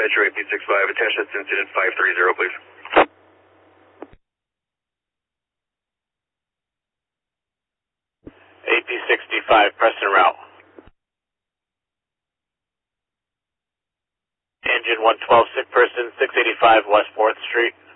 Metro AP65, attachments incident 530, please. AP65, Preston route. Engine 112, sick person, 685 West 4th Street.